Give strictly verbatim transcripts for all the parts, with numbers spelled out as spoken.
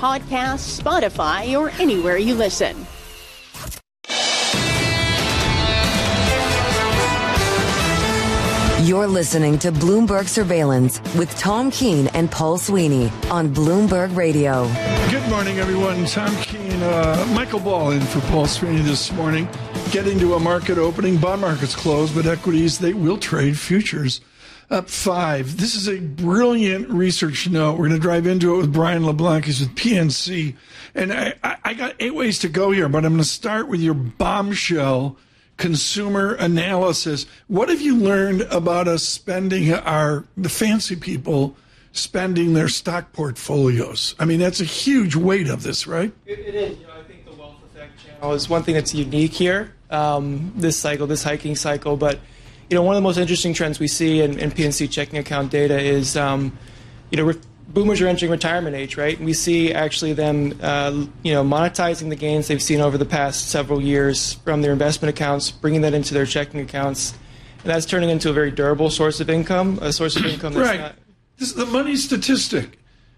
Podcasts, Spotify, or anywhere you listen. You're listening to Bloomberg Surveillance with Tom Keene and Paul Sweeney on Bloomberg Radio. Good morning, everyone. Tom Keene, uh, Michael Ball in for Paul Sweeney this morning. Getting to a market opening. Bond markets closed, but equities, they will trade. Futures up five. This is a brilliant research note. We're going to drive into it with Brian LeBlanc. He's with P N C. And I, I, I got eight ways to go here, but I'm going to start with your bombshell consumer analysis. What have you learned about us spending our, the fancy people spending their stock portfolios? I mean, that's a huge weight of this, right? It, it is. You know, I think the wealth effect channel is one thing that's unique here, um, this cycle, this hiking cycle. But, you know, one of the most interesting trends we see in, in P N C checking account data is, um, you know, re- boomers are entering retirement age, right? And we see actually them, uh, you know, monetizing the gains they've seen over the past several years from their investment accounts, bringing that into their checking accounts. And that's turning into a very durable source of income, a source of income that's right. not... This is the money statistic.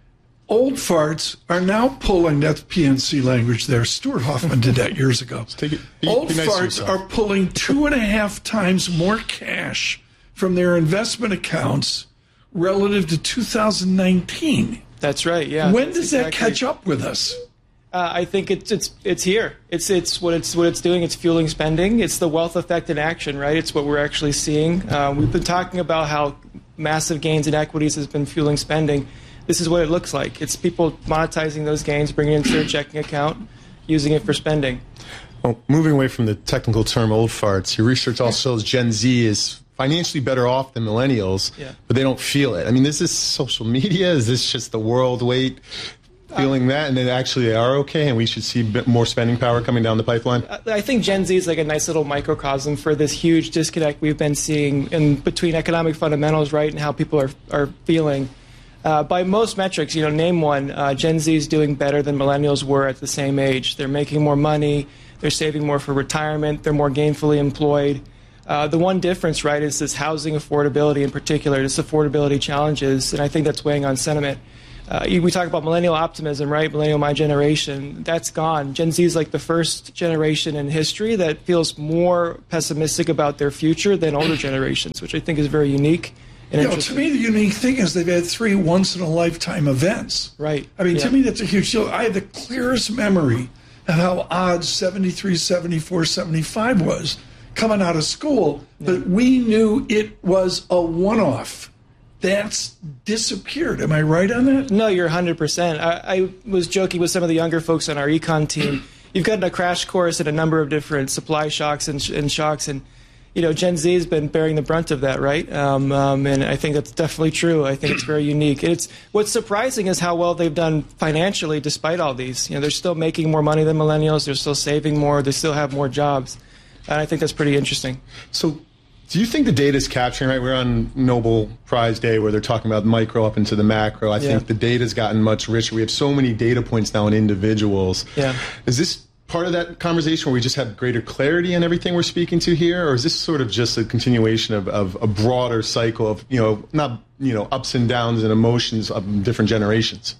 Old farts are now pulling, that's P N C language there. Stuart Hoffman did that years ago. Take it, be, Old be nice farts are pulling two and a half times more cash from their investment accounts relative to two thousand nineteen. That's right, yeah. When That's does exactly. that catch up with us? Uh, I think it's it's it's here. It's it's what it's what it's doing. It's fueling spending. It's the wealth effect in action, right? It's what we're actually seeing. Uh, we've been talking about how massive gains in equities has been fueling spending. This is what it looks like. It's people monetizing those gains, bringing it into their checking account, using it for spending. Well, moving away from the technical term old farts, your research also shows Gen Z is financially better off than millennials, yeah. but they don't feel it. I mean, is this social media? Is this just the world weight feeling uh, that, and they actually are okay, and we should see a bit more spending power coming down the pipeline? I think Gen Z is like a nice little microcosm for this huge disconnect we've been seeing in between economic fundamentals, right, and how people are are feeling. Uh, by most metrics, you know, name one, uh, Gen Z is doing better than millennials were at the same age. They're making more money. They're saving more for retirement. They're more gainfully employed. Uh, the one difference, right, is this housing affordability in particular, this affordability challenges, and I think that's weighing on sentiment. Uh, we talk about millennial optimism, right, millennial my generation. That's gone. Gen Z is like the first generation in history that feels more pessimistic about their future than older generations, which I think is very unique. And you know, to me, the unique thing is they've had three once-in-a-lifetime events. Right. I mean, yeah. to me, that's a huge deal. I have the clearest memory of how odd seventy-three, seventy-four, seventy-five was coming out of school, but yeah. we knew it was a one-off. That's disappeared. Am I right on that? No, you're one hundred percent. I, I was joking with some of the younger folks on our econ team. You've gotten a crash course in a number of different supply shocks and, and shocks, and you know, Gen Z has been bearing the brunt of that, right? Um, um, and I think that's definitely true. I think it's very unique. And it's what's surprising is how well they've done financially despite all these. You know, they're still making more money than millennials. They're still saving more. They still have more jobs. And I think that's pretty interesting. So do you think the data is capturing, right? We're on Nobel Prize Day where they're talking about micro up into the macro. I yeah. think the data's gotten much richer. We have so many data points now on individuals. Yeah. Is this part of that conversation where we just have greater clarity in everything we're speaking to here? Or is this sort of just a continuation of, of a broader cycle of, you know, not, you know, ups and downs and emotions of different generations?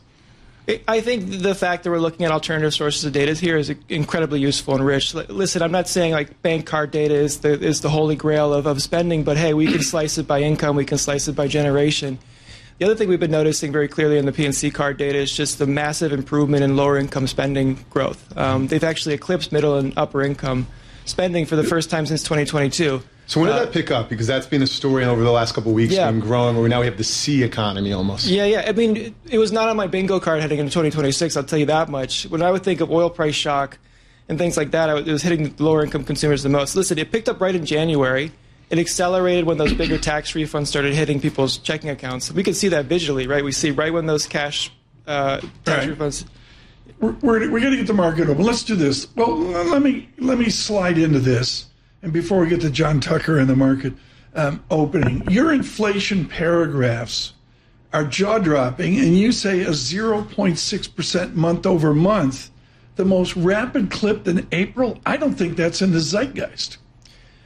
I think the fact that we're looking at alternative sources of data here is incredibly useful and rich. Listen, I'm not saying like bank card data is the is the holy grail of, of spending, but hey, we can slice it by income, we can slice it by generation. The other thing we've been noticing very clearly in the P N C card data is just the massive improvement in lower income spending growth. Um, they've actually eclipsed middle and upper income spending for the first time since twenty twenty-two. So when did uh, that pick up? Because that's been a story over the last couple of weeks, yeah. been growing, where now we have the C economy almost. Yeah, yeah. I mean, it, it was not on my bingo card heading into twenty twenty-six, I'll tell you that much. When I would think of oil price shock and things like that, I, it was hitting lower income consumers the most. Listen, it picked up right in January. It accelerated when those bigger tax refunds started hitting people's checking accounts. We can see that visually, right? We see right when those cash uh, tax right. refunds. We're, we're, we're going to get the market open. Let's do this. Well, let me let me slide into this. And before we get to John Tucker and the market um, opening, your inflation paragraphs are jaw-dropping, and you say a zero point six percent month over month, the most rapid clip in April. I don't think that's in the zeitgeist.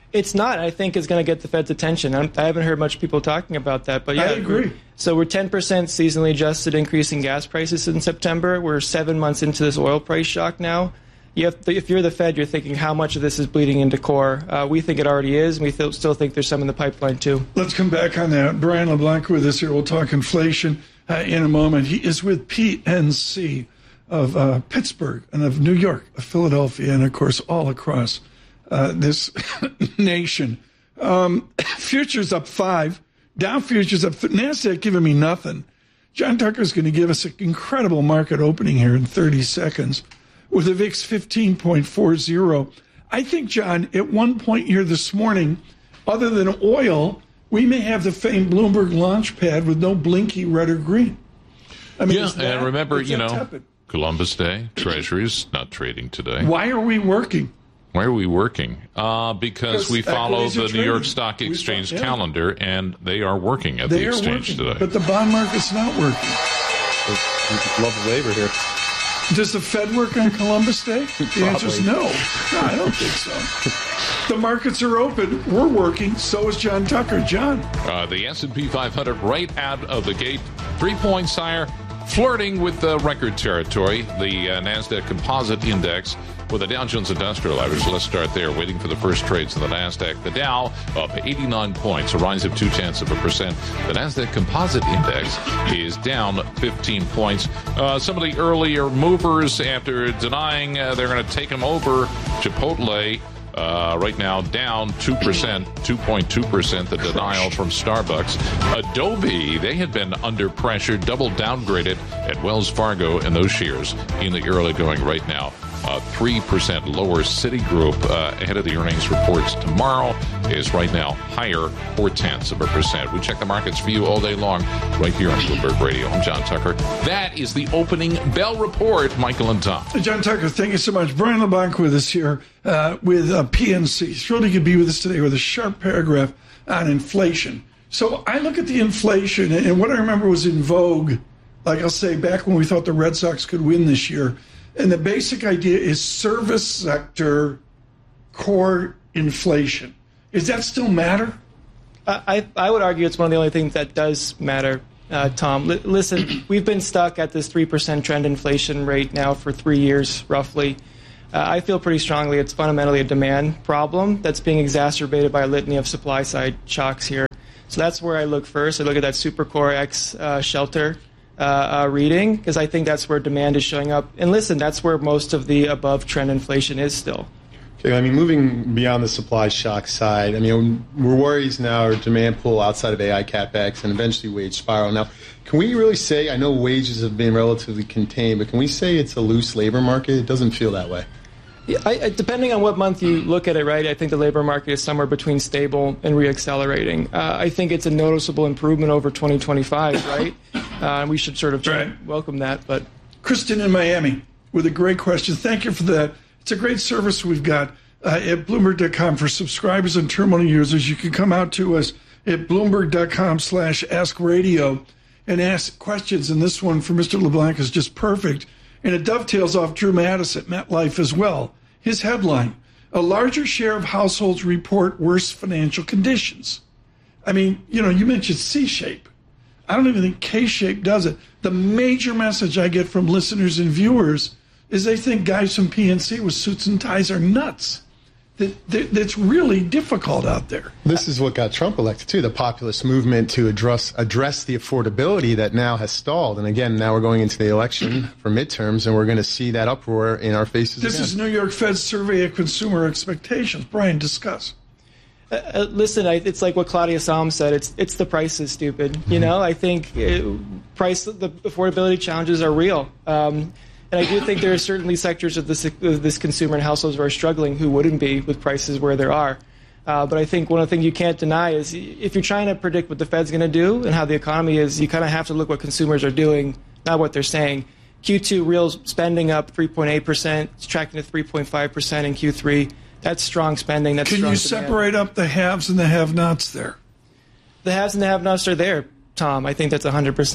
It's not. I think it's going to get the Fed's attention. I'm, I haven't heard much people talking about that. But yeah, I agree. So we're ten percent seasonally adjusted increase in gas prices in September. We're seven months into this oil price shock now. You have, if you're the Fed, you're thinking how much of this is bleeding into core. Uh, we think it already is, and we th- still think there's some in the pipeline, too. Let's come back on that. Brian LeBlanc with us here. We'll talk inflation uh, in a moment. He is with P N C of uh, Pittsburgh and of New York, of Philadelphia, and, of course, all across uh, this nation. Um, futures up five. Dow futures up. NASDAQ giving me nothing. John Tucker's going to give us an incredible market opening here in thirty seconds. With a V I X fifteen point four zero. I think, John, at one point here this morning, other than oil, we may have the famed Bloomberg launch pad with no blinky red or green. I mean, yeah, that, and remember, you know, tepid? Columbus Day, Treasuries not trading today. Why are we working? Why are we working? Uh, because we follow the New York Stock Exchange yeah. calendar, and they are working at they the exchange working, today. But the bond market's not working. Love the labor here. Does the Fed work on Columbus Day? The answer is no. No, I don't think so. The markets are open. We're working. So is John Tucker. John. Uh, the S and P five hundred right out of the gate. Three points higher, flirting with the record territory. The uh, NASDAQ Composite Index with the Dow Jones Industrial Average. Let's start there, waiting for the first trades in the NASDAQ. The Dow up eighty-nine points, a rise of two-tenths of a percent. The NASDAQ Composite Index is down fifteen points. Uh, some of the earlier movers, after denying uh, they're going to take them over, Chipotle, Uh, right now down two percent, two point two percent, the denial from Starbucks. Adobe, they had been under pressure, double downgraded at Wells Fargo, and those shares in the early going right now. Uh, three percent lower. Citigroup, uh, ahead of the earnings reports tomorrow, is right now higher, four-tenths of a percent. We check the markets for you all day long right here on Bloomberg Radio. I'm John Tucker. That is the opening bell report. Michael and Tom. John Tucker, thank you so much. Brian LeBlanc with us here uh, with uh, P N C. Thrilled he could be with us today with a sharp paragraph on inflation. So I look at the inflation, and what I remember was in vogue, like I'll say, back when we thought the Red Sox could win this year. And the basic idea is service sector core inflation. Does that still matter? I, I would argue it's one of the only things that does matter, uh, Tom. L- listen, we've been stuck at this three percent trend inflation rate now for three years, roughly. Uh, I feel pretty strongly it's fundamentally a demand problem that's being exacerbated by a litany of supply-side shocks here. So that's where I look first. I look at that Supercore X uh, shelter uh, uh, reading, because I think that's where demand is showing up. And listen, that's where most of the above-trend inflation is still. Okay, I mean, moving beyond the supply shock side, I mean, we're worries now are demand pull outside of A I CapEx and eventually wage spiral. Now, can we really say, I know wages have been relatively contained, but can we say it's a loose labor market? It doesn't feel that way. Yeah, I, I, depending on what month you look at it, right, I think the labor market is somewhere between stable and reaccelerating. Uh, I think it's a noticeable improvement over twenty twenty-five, right? Uh, we should sort of right. welcome that. But Kristen in Miami with a great question. Thank you for that. It's a great service we've got uh, at Bloomberg dot com for subscribers and terminal users. You can come out to us at Bloomberg dot com slash ask radio and ask questions. And this one for Mister LeBlanc is just perfect. And it dovetails off Drew Mattis at MetLife as well. His headline, a larger share of households report worse financial conditions. I mean, you know, you mentioned C-shape. I don't even think K-shape does it. The major message I get from listeners and viewers is they think guys from P N C with suits and ties are nuts. That, that that's really difficult out there. This is what got Trump elected, too, the populist movement to address address the affordability that now has stalled. And again, now we're going into the election for midterms, and we're going to see that uproar in our faces This again. is New York Fed's survey of consumer expectations. Brian, discuss. Uh, uh, listen, I, it's like what Claudia Salm said. It's it's the price is stupid. Mm-hmm. You know, I think it, price the affordability challenges are real. Um, And I do think there are certainly sectors of this, of this consumer and households who are struggling who wouldn't be with prices where there are. Uh, but I think one of the things you can't deny is if you're trying to predict what the Fed's going to do and how the economy is, you kind of have to look what consumers are doing, not what they're saying. Q two real spending up three point eight percent. It's tracking to three point five percent in Q three. That's strong spending. That's Can strong you demand. separate up the haves and the have-nots there? The haves and the have-nots are there, Tom. I think that's one hundred percent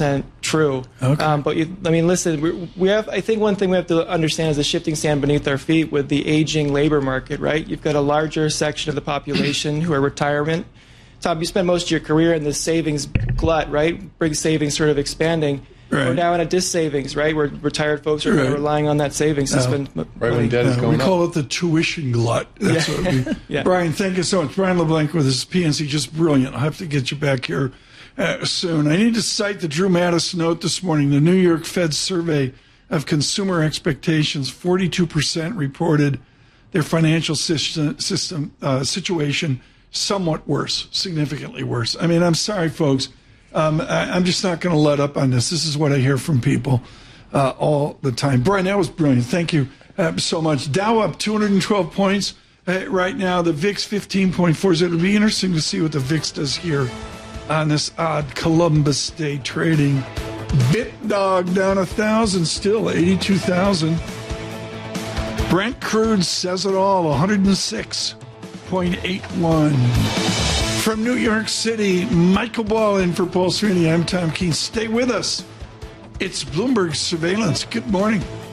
true. Okay. Um, but you, I mean, listen, we, we have. I think one thing we have to understand is the shifting sand beneath our feet with the aging labor market. Right, you've got a larger section of the population who are retirement. Tom, you spent most of your career in this savings glut, right? Big savings sort of expanding. Right. We're now in a dis-savings, right? Where retired folks are right. relying on that savings to Uh, spend Right money. when debt is Uh, going we up. call it the tuition glut. That's Yeah. what we, Yeah. Brian, thank you so much. Brian LeBlanc with his P N C, just brilliant. I'll have to get you back here uh, soon. I need to cite the Drew Mattis note this morning. The New York Fed survey of consumer expectations, forty-two percent reported their financial system, system uh, situation somewhat worse, significantly worse. I mean, I'm sorry, folks. Um, I, I'm just not going to let up on this. This is what I hear from people uh, all the time. Brian, that was brilliant. Thank you uh, so much. Dow up two hundred twelve points uh, right now. The V I X fifteen point four. So it'll be interesting to see what the V I X does here on this odd Columbus Day trading. BitDog down a thousand, still eighty-two thousand. Brent crude says it all, one hundred six point eight one. From New York City, Michael Ball in for Paul Sweeney. I'm Tom Keene. Stay with us. It's Bloomberg Surveillance. Good morning.